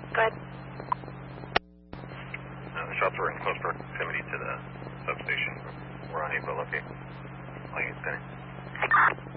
Go ahead. The shots were in close proximity to the substation. We're unable to locate. Like it's spinning.